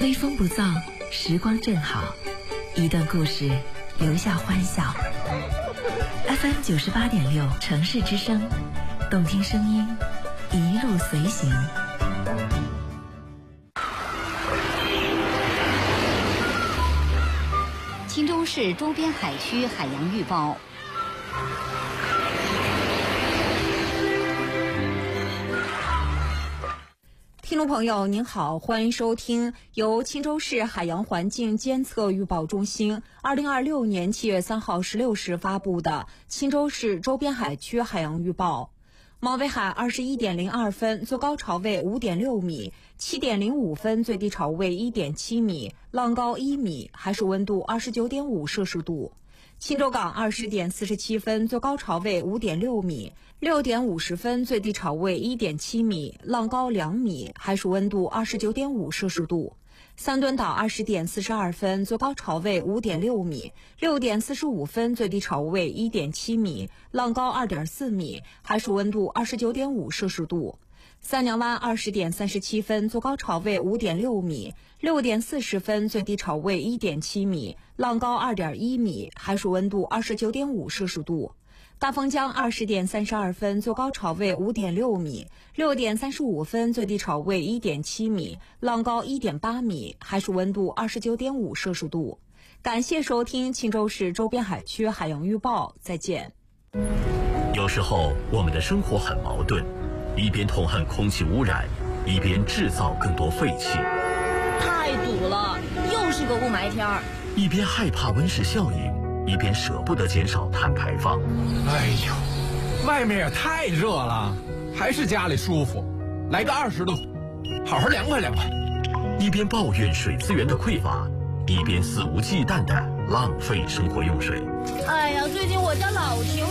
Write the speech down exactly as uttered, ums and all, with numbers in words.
微风不燥，时光正好，一段故事留下欢笑。F M 九十八点六城市之声，动听声音，一路随行。 青州市周边海区海洋预报。 听众朋友您好，欢迎收听由青州市海洋环境监测预报中心二零二六年七月三号十六时发布的青州市周边海区海洋预报。毛尾海二十一点零二分，最高潮位五点六米，七点零五分最低潮位一点七米，浪高一米，海水温度二十九点五摄氏度。青州港二十点四十七分，最高潮位五点六米，六点五十分最低潮位一点七米，浪高两米，海水温度二十九点五摄氏度。三墩岛二十点四十二分，最高潮位五点六米，六点四十五分最低潮位一点七米，浪高二点四米，海水温度二十九点五摄氏度。三娘湾二十点三十七分，最高潮位五点六米，六点四十分最低潮位一点七米，浪高二点一米，海水温度二十九点五摄氏度。大丰江二十点三十二分，最高潮位五点六米，六点三十五分最低潮位一点七米，浪高一点八米，海水温度二十九点五摄氏度。感谢收听青州市周边海区海洋预报，再见。 有时候我们的生活很矛盾，一边痛恨空气污染，一边制造更多废气。 太堵了，又是个雾霾天儿。 一边害怕温室效应，一边舍不得减少碳排放。 哎呦，外面也太热了，还是家里舒服。来个二十度，好好凉快凉快。 一边抱怨水资源的匮乏，一边肆无忌惮地浪费生活用水。 哎呀，最近我家老停